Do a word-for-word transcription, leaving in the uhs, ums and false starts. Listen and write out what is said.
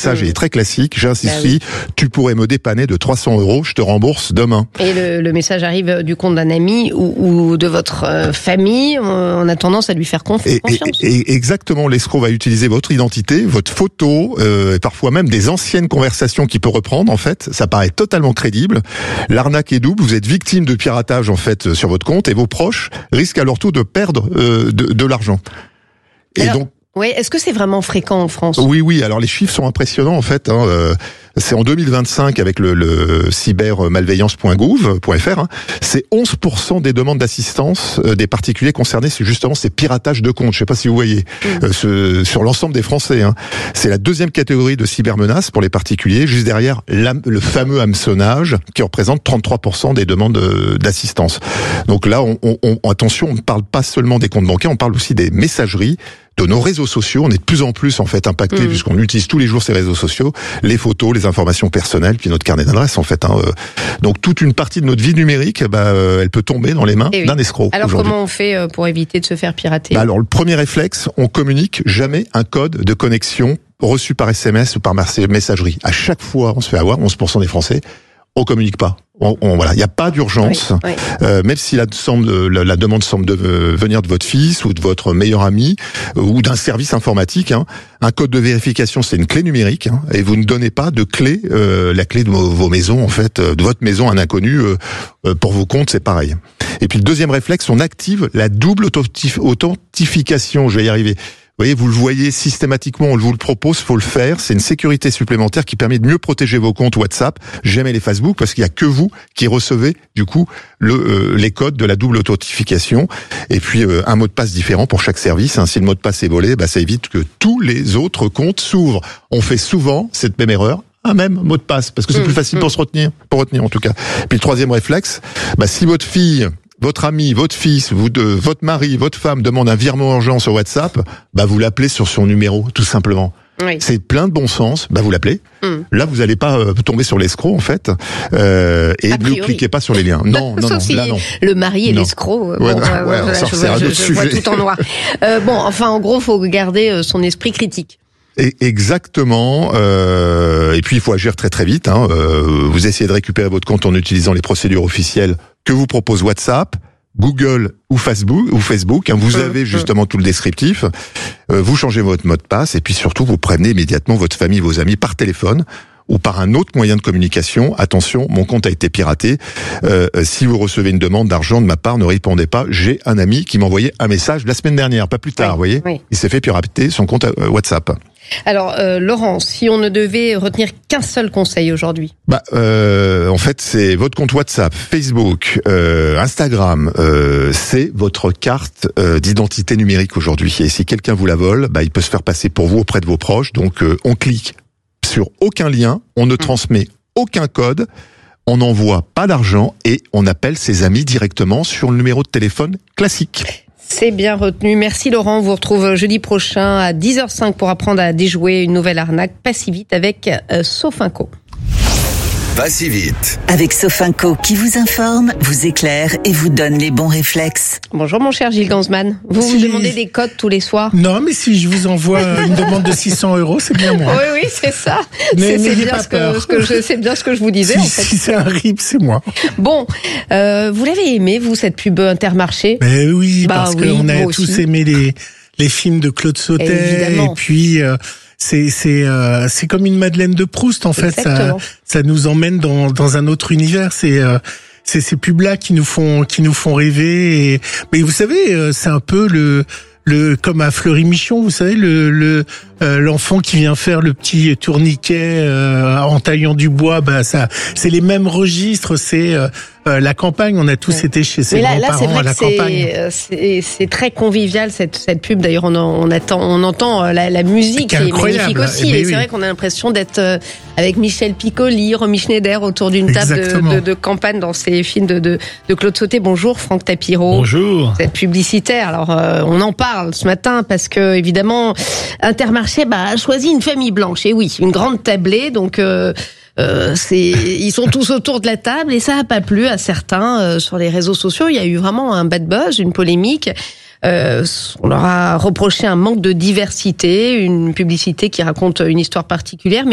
message mmh. est très classique. J'ai un souci, bah oui. tu pourrais me dépanner de trois cents euros, je te rembourse demain. Et le, le message arrive du compte d'un ami ou, ou de votre euh, famille, on a tendance à lui faire conf- et, confiance. Et, et exactement, l'escroc va utiliser votre identité, votre photo, euh, et parfois même des anciennes conversations qu'il peut reprendre. En fait, ça paraît totalement crédible. L'arnaque est double. Vous êtes victime de piratage en fait sur votre compte, et vos proches risquent à leur tour de perdre euh, de, de l'argent. Et Alors, donc, oui, est-ce que c'est vraiment fréquent en France ? oui, oui. Alors les chiffres sont impressionnants en fait. Hein, euh, c'est en deux mille vingt-cinq avec le, le cybermalveillance point gouv point f r. Hein, c'est onze pour cent des demandes d'assistance euh, des particuliers concernés. C'est justement ces piratages de comptes. Je sais pas si vous voyez mmh. euh, ce, sur l'ensemble des Français. Hein. C'est la deuxième catégorie de cybermenaces pour les particuliers, juste derrière le fameux hameçonnage qui représente trente-trois pour cent des demandes d'assistance. Donc là, on, on, on, attention, on ne parle pas seulement des comptes bancaires, on parle aussi des messageries, de nos réseaux sociaux. On est de plus en plus en fait impacté mmh. puisqu'on utilise tous les jours ces réseaux sociaux, les photos, les informations personnelles, puis notre carnet d'adresse en fait. Hein. Donc toute une partie de notre vie numérique, bah, elle peut tomber dans les mains oui. d'un escroc. Alors comment on fait pour éviter de se faire pirater ? Bah, alors le premier réflexe, on communique jamais un code de connexion reçu par S M S ou par messagerie. À chaque fois, on se fait avoir, onze pour cent des Français, on communique pas. On, on, voilà, il n'y a pas d'urgence, oui, oui. Euh, même si la, semble, la, la demande semble de, euh, venir de votre fils ou de votre meilleur ami euh, ou d'un service informatique. Hein. Un code de vérification, c'est une clé numérique, hein, et vous ne donnez pas de clé, euh, la clé de vos, vos maisons, en fait, de votre maison à un inconnu. Euh, pour vos comptes, c'est pareil. Et puis le deuxième réflexe, on active la double authentification. Je vais y arriver. Vous voyez, vous le voyez systématiquement, on vous le propose, faut le faire. C'est une sécurité supplémentaire qui permet de mieux protéger vos comptes WhatsApp, jamais les Facebook, parce qu'il y a que vous qui recevez du coup le, euh, les codes de la double authentification. Et puis euh, un mot de passe différent pour chaque service. Hein. Si le mot de passe est volé, bah, ça évite que tous les autres comptes s'ouvrent. On fait souvent cette même erreur. Un même mot de passe, parce que c'est mmh, plus facile mmh. pour se retenir, pour retenir en tout cas. Puis le troisième réflexe, bah, si votre fille, votre ami, votre fils, vous de, votre mari, votre femme demande un virement urgent sur WhatsApp, bah vous l'appelez sur son numéro, tout simplement. Oui. C'est plein de bon sens. Bah vous l'appelez. Mm. Là, vous n'allez pas euh, tomber sur l'escroc en fait, euh, et ne cliquez pas sur les liens. Non, non, non. Si là, non. Le mari et l'escroc. Ouais, bon, euh, ouais, voilà, je, je, je, je vois tout en noir. euh, bon, enfin, en gros, faut garder son esprit critique. Et exactement. Euh, et puis il faut agir très très vite. Hein. Euh, vous essayez de récupérer votre compte en utilisant les procédures officielles que vous propose WhatsApp, Google ou Facebook. Ou Facebook. Hein. Vous avez justement tout le descriptif. Euh, vous changez votre mot de passe et puis surtout vous prévenez immédiatement votre famille, vos amis par téléphone ou par un autre moyen de communication. Attention, mon compte a été piraté. Euh, si vous recevez une demande d'argent de ma part, ne répondez pas. J'ai un ami qui m'a envoyé un message la semaine dernière, pas plus tard, vous oui, voyez. Oui. Il s'est fait pirater son compte WhatsApp. Alors, euh, Laurent, si on ne devait retenir qu'un seul conseil aujourd'hui. Bah, euh, en fait, c'est votre compte WhatsApp, Facebook, euh, Instagram. Euh, c'est votre carte euh, d'identité numérique aujourd'hui. Et si quelqu'un vous la vole, bah, il peut se faire passer pour vous auprès de vos proches. Donc, euh, on clique sur aucun lien, on ne mmh. transmet aucun code, on n'envoie pas d'argent et on appelle ses amis directement sur le numéro de téléphone classique. C'est bien retenu. Merci Laurent. On vous retrouve jeudi prochain à dix heures cinq pour apprendre à déjouer une nouvelle arnaque. Pas si vite avec euh, Sofinco. Pas si vite. Avec Sofinco qui vous informe, vous éclaire et vous donne les bons réflexes. Bonjour mon cher Gilles Gansman. Vous si... me demandez des codes tous les soirs? Non, mais si je vous envoie une demande de six cents euros, c'est bien moi. Oui, oui, c'est ça. C'est, c'est, bien ce que, ce que je, c'est bien ce que je vous disais si, en fait. Si c'est un rip, c'est moi. Bon, euh, vous l'avez aimé, vous, cette pub Intermarché? Mais oui, bah, parce oui, qu'on a tous aussi. aimé les, les films de Claude Sautet. Et puis... Euh, C'est c'est euh, c'est comme une Madeleine de Proust en fait. Exactement. Ça ça nous emmène dans dans un autre univers. C'est euh, c'est ces pubs là qui nous font qui nous font rêver. Et, mais vous savez, c'est un peu le le comme à Fleury-Michon, vous savez le le euh, l'enfant qui vient faire le petit tourniquet euh, en taillant du bois. Bah ça c'est les mêmes registres. C'est euh, Euh, la campagne, on a tous ouais. été chez ses là, grands-parents là, c'est à la c'est, campagne. C'est, c'est très convivial cette, cette pub. D'ailleurs, on, on, attend, on entend la, la musique qui est magnifique aussi. Et, et c'est oui. vrai qu'on a l'impression d'être avec Michel Piccoli, Romy Schneider autour d'une table de, de, de campagne dans ces films de, de, de Claude Sautet. Bonjour Franck Tapiro. Bonjour. Cette publicitaire. Alors, euh, on en parle ce matin parce que évidemment, Intermarché bah, a choisi une famille blanche. Et oui, une grande tablée. Donc. Euh, Euh, c'est, ils sont tous autour de la table et ça a pas plu à certains euh, sur les réseaux sociaux. Il y a eu vraiment un bad buzz, une polémique. Euh, on leur a reproché un manque de diversité, une publicité qui raconte une histoire particulière, mais